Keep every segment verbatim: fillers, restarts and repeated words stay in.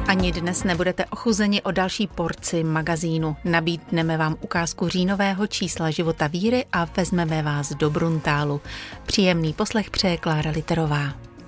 Ani dnes nebudete ochuzeni o další porci magazínu. Nabídneme vám ukázku říjnového čísla Života víry a vezmeme vás do Bruntálu. Příjemný poslech přeje Klára Literová.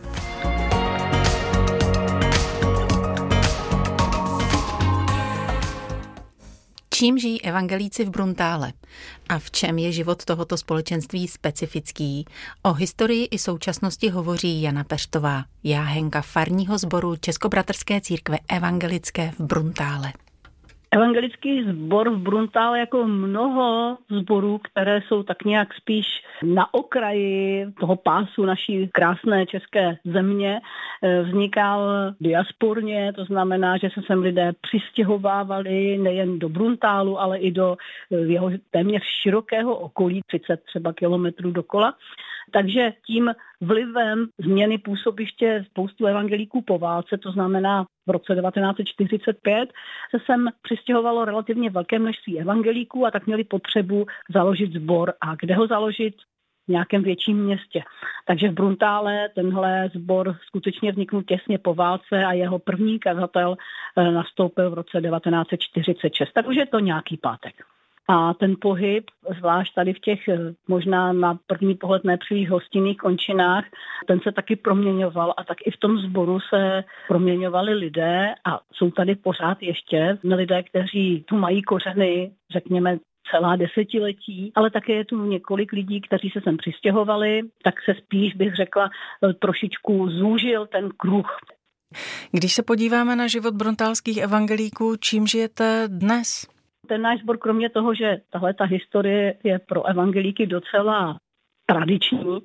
Čím žijí evangelíci v Bruntále? A v čem je život tohoto společenství specifický? O historii i současnosti hovoří Jana Peštová, jáhenka farního sboru Českobratrské církve evangelické v Bruntále. Evangelický sbor v Bruntále, jako mnoho sborů, které jsou tak nějak spíš na okraji toho pásu naší krásné české země, vznikal diasporně, to znamená, že se sem lidé přistěhovávali nejen do Bruntálu, ale i do jeho téměř širokého okolí, třicet třeba kilometrů dokola. Takže tím vlivem změny působiště spoustu evangelíků po válce, to znamená v roce devatenáct set čtyřicet pět, se sem přistěhovalo relativně velké množství evangelíků a tak měli potřebu založit sbor. A kde ho založit? V nějakém větším městě. Takže v Bruntále tenhle sbor skutečně vzniknul těsně po válce a jeho první kazatel nastoupil v roce devatenáct set čtyřicet šest. Tak už je to nějaký pátek. A ten pohyb, zvlášť tady v těch možná na první pohled nepříliš hostinných končinách, ten se taky proměňoval a tak i v tom sboru se proměňovali lidé a jsou tady pořád ještě lidé, kteří tu mají kořeny, řekněme, celá desetiletí, ale také je tu několik lidí, kteří se sem přistěhovali, tak se spíš bych řekla trošičku zúžil ten kruh. Když se podíváme na život bruntálských evangelíků, čím žijete dnes? Ten náš sbor, kromě toho, že tahle ta historie je pro evangelíky docela tradiční,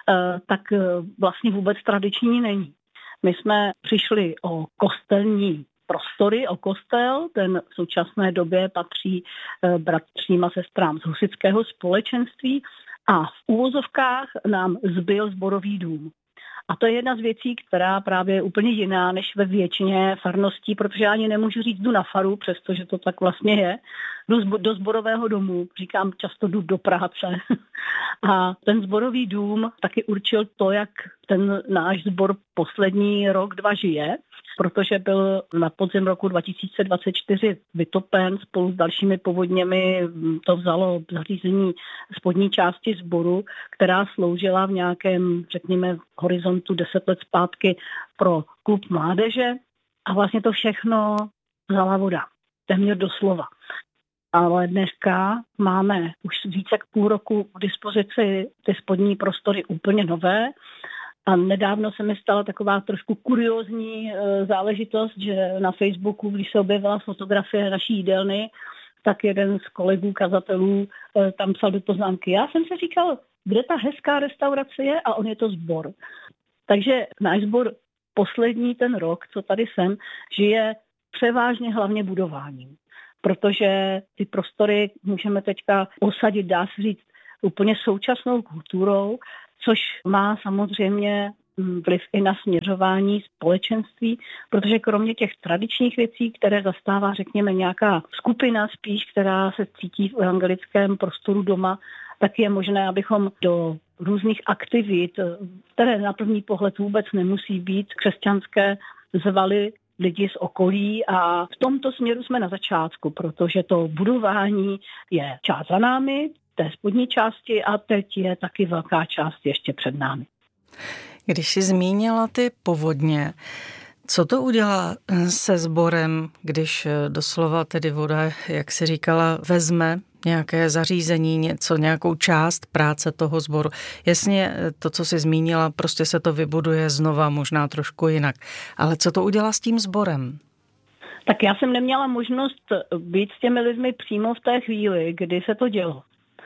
tak vlastně vůbec tradiční není. My jsme přišli o kostelní prostory, o kostel, ten v současné době patří bratřím a sestrám z husitského společenství a v uvozovkách nám zbyl sborový dům. A to je jedna z věcí, která právě je úplně jiná než ve většině farností, protože já ani nemůžu říct jdu na faru, přestože to tak vlastně je. Jdu do sborového domu, říkám často jdu do práce. A ten sborový dům taky určil to, jak ten náš sbor poslední rok, dva žije, protože byl na podzim roku dva tisíce dvacet čtyři vytopen spolu s dalšími povodněmi. To vzalo zařízení spodní části sboru, která sloužila v nějakém, řekněme, horizontu deset let zpátky pro klub mládeže a vlastně to všechno vzala voda, téměř doslova. Ale dneska máme už více jak půl roku k dispozici ty spodní prostory úplně nové. A nedávno se mi stala taková trošku kuriózní záležitost, že na Facebooku, když se objevila fotografie naší jídelny, tak jeden z kolegů kazatelů tam psal do poznámky. Já jsem se říkal, kde ta hezká restaurace je a on je to sbor. Takže náš sbor poslední ten rok, co tady jsem, žije převážně hlavně budováním. Protože ty prostory můžeme teďka osadit, dá se říct, úplně současnou kulturou, což má samozřejmě vliv i na směřování společenství, protože kromě těch tradičních věcí, které zastává, řekněme, nějaká skupina spíš, která se cítí v evangelickém prostoru doma, tak je možné, abychom do různých aktivit, které na první pohled vůbec nemusí být křesťanské, zvali lidi z okolí a v tomto směru jsme na začátku, protože to budování je část za námi, té spodní části a teď je taky velká část ještě před námi. Když jsi zmínila ty povodně, co to udělá se sborem, když doslova tedy voda, jak jsi říkala, vezme nějaké zařízení, něco, nějakou část práce toho sboru? Jasně, to, co jsi zmínila, prostě se to vybuduje znova, možná trošku jinak. Ale co to udělá s tím sborem? Tak já jsem neměla možnost být s těmi lidmi přímo v té chvíli, kdy se to dělo.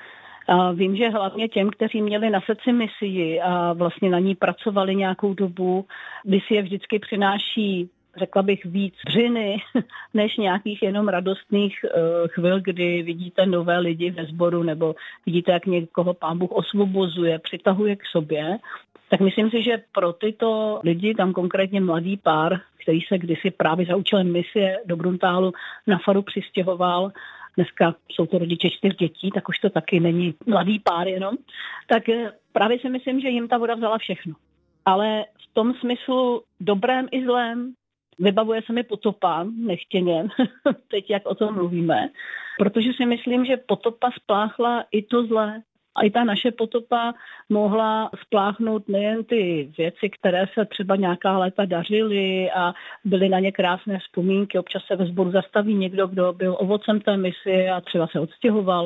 A vím, že hlavně těm, kteří měli na srdci misii a vlastně na ní pracovali nějakou dobu, misie vždycky přináší, řekla bych, víc vřiny, než nějakých jenom radostných uh, chvil, kdy vidíte nové lidi ve sboru nebo vidíte, jak někoho Pán Bůh osvobozuje, přitahuje k sobě. Tak myslím si, že pro tyto lidi, tam konkrétně mladý pár, který se kdysi právě za účelem misie do Bruntálu na faru přistěhoval, dneska jsou to rodiče čtyř dětí, tak už to taky není mladý pár jenom, tak právě si myslím, že jim ta voda vzala všechno. Ale v tom smyslu dobrém i zlém, Vybavuje se mi potopa, nechtěně, teď jak o tom mluvíme, protože si myslím, že potopa spláchla i to zlé. A i ta naše potopa mohla spláchnout nejen ty věci, které se třeba nějaká léta dařily a byly na ně krásné vzpomínky. Občas se ve sboru zastaví někdo, kdo byl ovocem té misie a třeba se odstěhoval.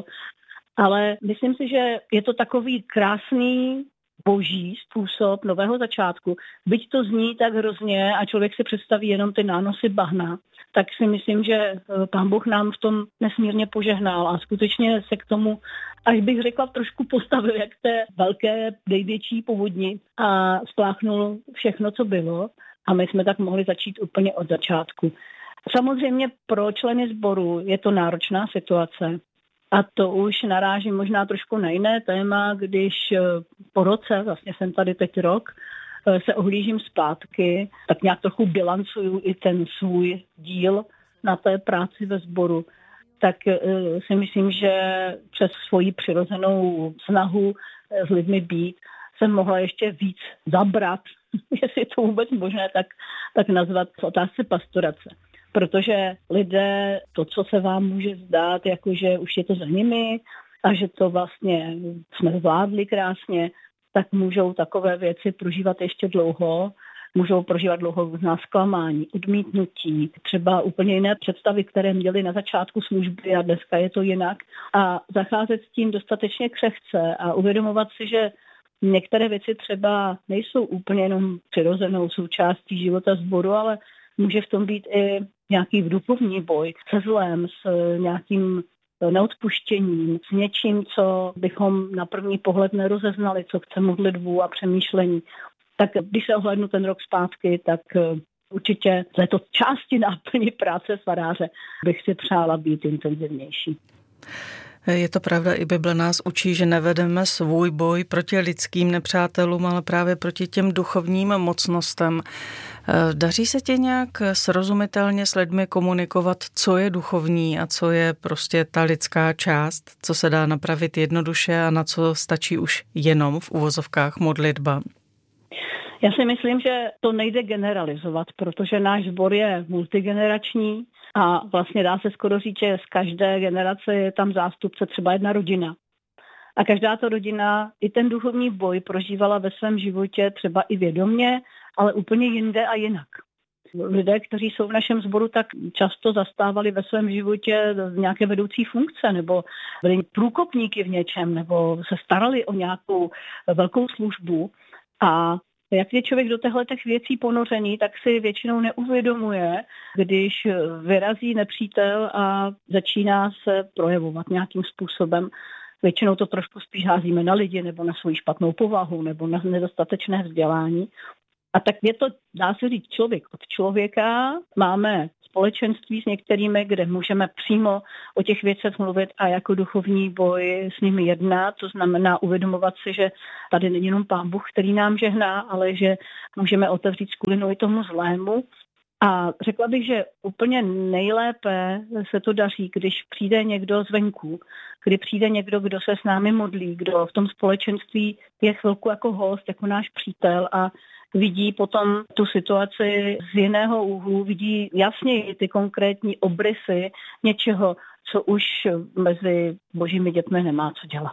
Ale myslím si, že je to takový krásný boží způsob nového začátku. Byť to zní tak hrozně a člověk si představí jenom ty nánosy bahna, tak si myslím, že Pán Bůh nám v tom nesmírně požehnal a skutečně se k tomu, až bych řekla, trošku postavil jak té velké největší povodni a spláchnul všechno, co bylo, a my jsme tak mohli začít úplně od začátku. Samozřejmě pro členy sboru je to náročná situace. A to už naráží možná trošku na jiné téma, když po roce, vlastně jsem tady teď rok, se ohlížím zpátky, tak nějak trochu bilancuju i ten svůj díl na té práci ve sboru. Tak si myslím, že přes svoji přirozenou snahu s lidmi být jsem mohla ještě víc zabrat, jestli je to vůbec možné tak, tak nazvat v otázce pastorace. Protože lidé, to, co se vám může zdát, jakože už je to za nimi a že to vlastně jsme zvládli krásně, tak můžou takové věci prožívat ještě dlouho. Můžou prožívat dlouho různá zklamání, odmítnutí, třeba úplně jiné představy, které měli na začátku služby a dneska je to jinak. A zacházet s tím dostatečně křehce a uvědomovat si, že některé věci třeba nejsou úplně jenom přirozenou součástí života sboru, ale může v tom být i nějaký duchovní boj se zlem, s nějakým neodpuštěním, s něčím, co bychom na první pohled nerozeznali, co chce modlitbu a přemýšlení. Tak když se ohlédnu ten rok zpátky, tak určitě z této části náplní práce faráře bych si přála být intenzivnější. Je to pravda, i Bible nás učí, že nevedeme svůj boj proti lidským nepřátelům, ale právě proti těm duchovním mocnostem. Daří se tě nějak srozumitelně s lidmi komunikovat, co je duchovní a co je prostě ta lidská část, co se dá napravit jednoduše a na co stačí už jenom v uvozovkách modlitba? Já si myslím, že to nejde generalizovat, protože náš sbor je multigenerační a vlastně dá se skoro říct, že z každé generace je tam zástupce třeba jedna rodina. A každá ta rodina i ten duchovní boj prožívala ve svém životě třeba i vědomě, ale úplně jinde a jinak. Lidé, kteří jsou v našem sboru, tak často zastávali ve svém životě nějaké vedoucí funkce nebo byli průkopníky v něčem nebo se starali o nějakou velkou službu. A jak je člověk do těchto věcí ponořený, tak si většinou neuvědomuje, když vyrazí nepřítel a začíná se projevovat nějakým způsobem. Většinou to trošku spíš házíme na lidi nebo na svou špatnou povahu nebo na nedostatečné vzdělání. A tak je to, dá se říct, člověk od člověka. Máme společenství s některými, kde můžeme přímo o těch věcech mluvit a jako duchovní boj s nimi jednat. To znamená uvědomovat si, že tady není jenom Pán Bůh, který nám žehná, ale že můžeme otevřít skulinu i tomu zlému. A řekla bych, že úplně nejlépe se to daří, když přijde někdo zvenku, kdy přijde někdo, kdo se s námi modlí, kdo v tom společenství je chvilku jako host, jako náš přítel a vidí potom tu situaci z jiného úhlu, vidí jasně ty konkrétní obrysy něčeho, co už mezi božími dětmi nemá co dělat.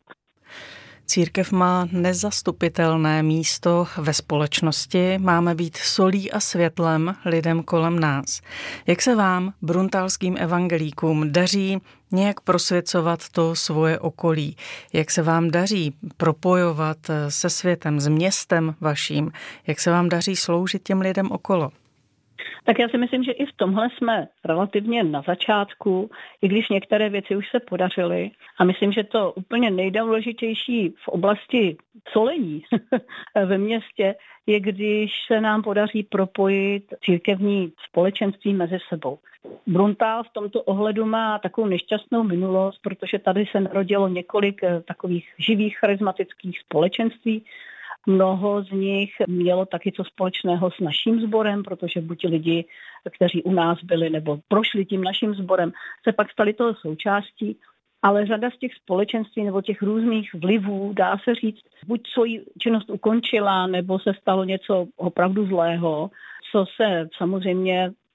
Církev má nezastupitelné místo ve společnosti, máme být solí a světlem lidem kolem nás. Jak se vám, bruntálským evangelíkům, daří nějak prosvěcovat to svoje okolí? Jak se vám daří propojovat se světem, s městem vaším? Jak se vám daří sloužit těm lidem okolo? Tak já si myslím, že i v tomhle jsme relativně na začátku, i když některé věci už se podařily. A myslím, že to úplně nejdůležitější v oblasti solení ve městě je, když se nám podaří propojit církevní společenství mezi sebou. Bruntál v tomto ohledu má takovou nešťastnou minulost, protože tady se narodilo několik takových živých charismatických společenství. Mnoho z nich mělo taky co společného s naším sborem, protože buď lidi, kteří u nás byli nebo prošli tím naším sborem, se pak stali toho součástí, ale řada z těch společenství nebo těch různých vlivů, dá se říct, buď svoji činnost ukončila, nebo se stalo něco opravdu zlého, co se samozřejmě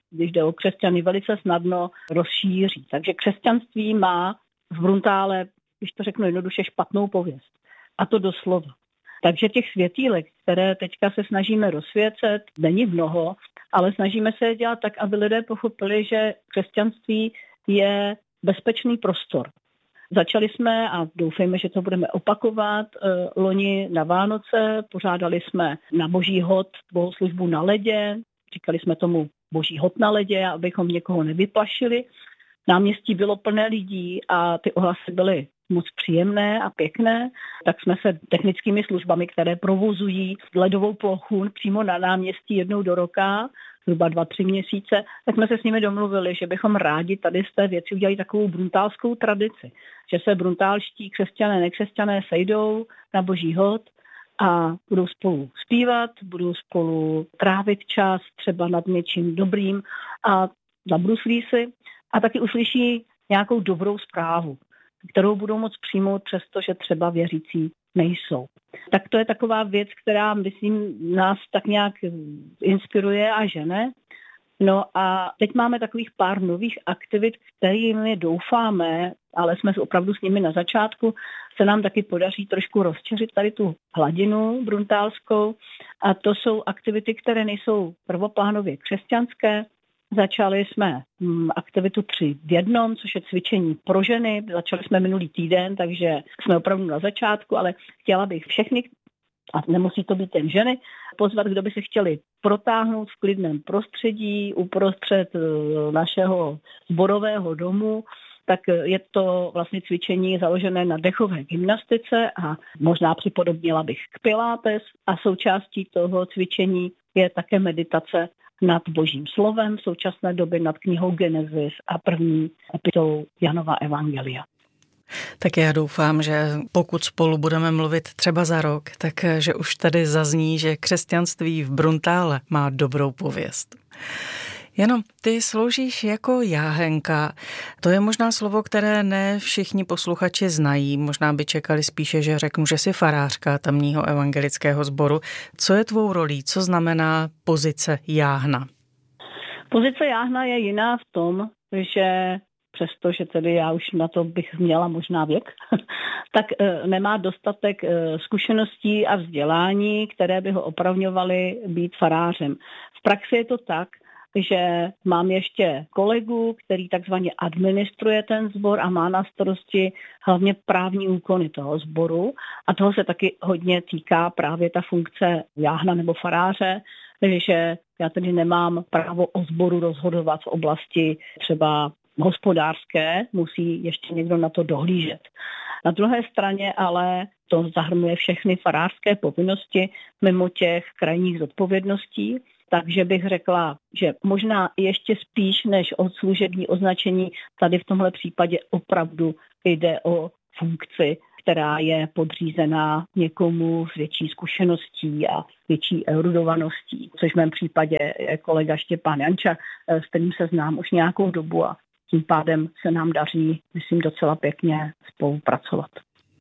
když jde o křesťany, velice snadno rozšíří. Takže křesťanství má v Bruntále, když to řeknu jednoduše, špatnou pověst. A to doslova. Takže těch světýlek, které teďka se snažíme rozsvěcet, není mnoho, ale snažíme se je dělat tak, aby lidé pochopili, že křesťanství je bezpečný prostor. Začali jsme, a doufejme, že to budeme opakovat, loni na Vánoce, pořádali jsme na Boží hod bohoslužbu na ledě, říkali jsme tomu Boží hod na ledě, abychom někoho nevyplašili. Náměstí bylo plné lidí a ty ohlasy byly moc příjemné a pěkné, tak jsme se technickými službami, které provozují ledovou plochu přímo na náměstí jednou do roka, zhruba dva, tři měsíce, tak jsme se s nimi domluvili, že bychom rádi tady z té věci udělali takovou bruntálskou tradici, že se bruntálští křesťané, nekřesťané sejdou na Boží hod a budou spolu zpívat, budou spolu trávit čas třeba nad něčím dobrým a zabruslí si a taky uslyší nějakou dobrou zprávu, kterou budou moct přijmout, přestože třeba věřící nejsou. Tak to je taková věc, která, myslím, nás tak nějak inspiruje a žene. No a teď máme takových pár nových aktivit, kterými doufáme, ale jsme opravdu s nimi na začátku, se nám taky podaří trošku rozčeřit tady tu hladinu bruntálskou. A to jsou aktivity, které nejsou prvoplánově křesťanské. Začali jsme aktivitu tři v jednom, což je cvičení pro ženy. Začali jsme minulý týden, takže jsme opravdu na začátku, ale chtěla bych všechny, a nemusí to být jen ženy, pozvat, kdo by se chtěli protáhnout v klidném prostředí uprostřed našeho sborového domu. Tak je to vlastně cvičení založené na dechové gymnastice a možná připodobnila bych k pilates a součástí toho cvičení je také meditace nad Božím slovem, v současné době nad knihou Genesis a první epitolou Janova evangelia. Tak já doufám, že pokud spolu budeme mluvit třeba za rok, tak že už tady zazní, že křesťanství v Bruntále má dobrou pověst. Jano, ty sloužíš jako jáhenka. To je možná slovo, které ne všichni posluchači znají. Možná by čekali spíše, že řeknu, že jsi farářka tamního evangelického sboru. Co je tvou rolí? Co znamená pozice jáhna? Pozice jáhna je jiná v tom, že přestože tedy já už na to bych měla možná věk, tak nemá dostatek zkušeností a vzdělání, které by ho opravňovaly být farářem. V praxi je to tak, že mám ještě kolegu, který takzvaně administruje ten sbor a má na starosti hlavně právní úkony toho sboru a toho se taky hodně týká právě ta funkce jáhna nebo faráře, že já tedy nemám právo o sboru rozhodovat v oblasti třeba hospodářské, musí ještě někdo na to dohlížet. Na druhé straně ale to zahrnuje všechny farářské povinnosti mimo těch krajních zodpovědností, takže bych řekla, že možná ještě spíš než o služební označení tady v tomhle případě opravdu jde o funkci, která je podřízená někomu s větší zkušeností a větší erudovaností, což v mém případě je kolega Štěpán Janča, s kterým se znám už nějakou dobu a tím pádem se nám daří, myslím, docela pěkně spolupracovat.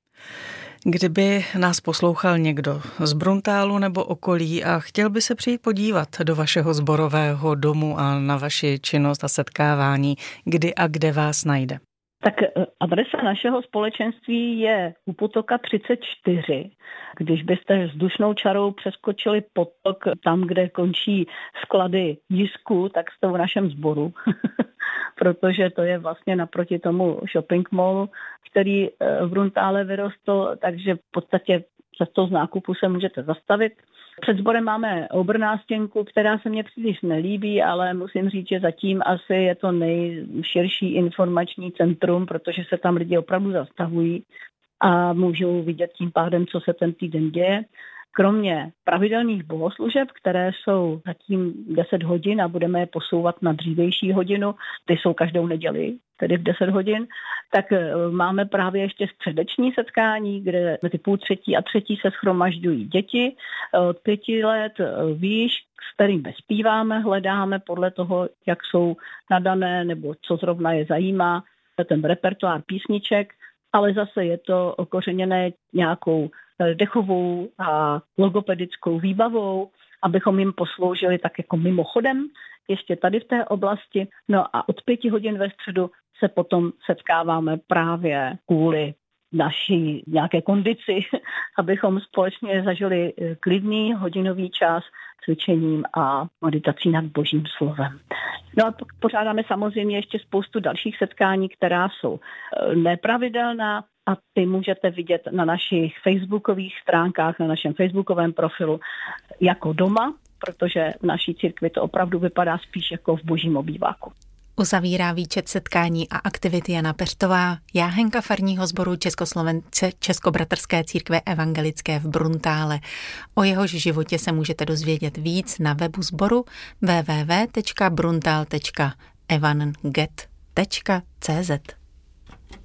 Kdyby nás poslouchal někdo z Bruntálu nebo okolí a chtěl by se přijít podívat do vašeho sborového domu a na vaši činnost a setkávání, kdy a kde vás najde? Tak adresa našeho společenství je u Potoka třicet čtyři. Když byste vzdušnou čarou přeskočili potok tam, kde končí sklady Jisku, tak jste v našem sboru, protože to je vlastně naproti tomu shopping mallu, který v Bruntále vyrostl, takže v podstatě cestou z nákupu se můžete zastavit. Před sborem máme obrnástěnku, která se mně příliš nelíbí, ale musím říct, že zatím asi je to nejširší informační centrum, protože se tam lidi opravdu zastavují a můžou vidět tím pádem, co se ten týden děje. Kromě pravidelných bohoslužeb, které jsou zatím deset hodin a budeme je posouvat na dřívější hodinu, ty jsou každou neděli, tedy v deset hodin, tak máme právě ještě středeční setkání, kde mezi půl třetí a třetí se shromažďují děti od pěti let výš, s kterými zpíváme, hledáme podle toho, jak jsou nadané nebo co zrovna je zajímá, ten repertoár písniček, ale zase je to okořeněné nějakou dechovou a logopedickou výbavou, abychom jim posloužili tak jako mimochodem, ještě tady v té oblasti. No a od pěti hodin ve středu se potom setkáváme právě kvůli naší nějaké kondici, abychom společně zažili klidný hodinový čas cvičením a meditací nad Božím slovem. No a pořádáme samozřejmě ještě spoustu dalších setkání, která jsou nepravidelná a ty můžete vidět na našich facebookových stránkách, na našem facebookovém profilu jako doma, protože v naší církvi to opravdu vypadá spíš jako v Božím obýváku. Uzavírá výčet setkání a aktivity Jana Peštová, jáhenka farního sboru Českoslovence Českobratrské církve evangelické v Bruntále. O jehož životě se můžete dozvědět víc na webu sboru w w w tečka bruntal tečka evanget tečka c z.